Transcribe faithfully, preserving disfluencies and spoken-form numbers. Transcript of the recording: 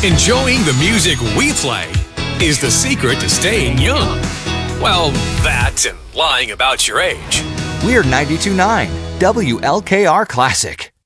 Enjoying the music we play is the secret to staying young. Well, that and lying about your age. We're ninety-two point nine W L K R Classic.